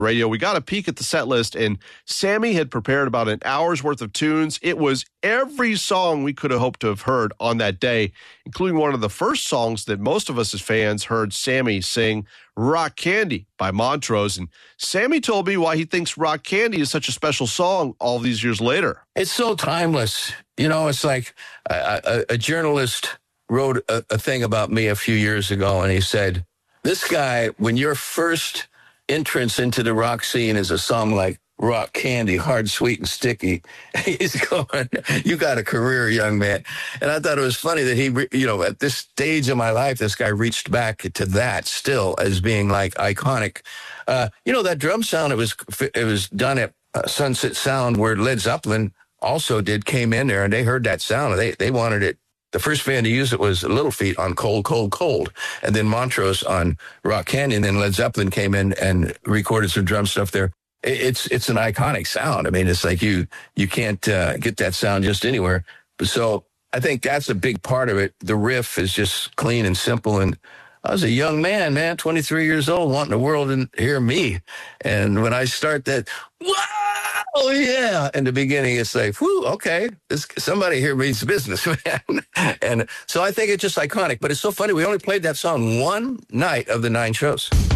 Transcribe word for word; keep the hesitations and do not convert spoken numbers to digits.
Radio. We got a peek at the set list, and Sammy had prepared about an hour's worth of tunes. It was every song we could have hoped to have heard on that day, including one of the first songs that most of us as fans heard Sammy sing, Rock Candy by Montrose. And Sammy told me why he thinks Rock Candy is such a special song all these years later. It's so timeless. You know, it's like a, a, a journalist wrote a, a thing about me a few years ago, and he said, this guy, when your first entrance into the rock scene is a song like Rock Candy, hard, sweet, and sticky, he's going, you got a career, young man. And I thought it was funny that he, you know, at this stage of my life, this guy reached back to that still as being like iconic. Uh, you know, that drum sound, it was, it was done at uh, Sunset Sound, where Led Zeppelin also did, came in there, and they heard that sound, and they, they wanted it. The first band to use it was Little Feat on Cold, Cold, Cold, and then Montrose on Rock Candy, and then Led Zeppelin came in and recorded some drum stuff there. It's it's an iconic sound. I mean, it's like you you can't uh, get that sound just anywhere. So I think that's a big part of it. The riff is just clean and simple. And I was a young man, man, twenty-three years old, wanting the world to hear me. And when I start that, wow! Oh, yeah. In the beginning, it's like, whew, okay, this, somebody here means business, man. And so I think it's just iconic. But it's so funny. We only played that song one night of the nine shows.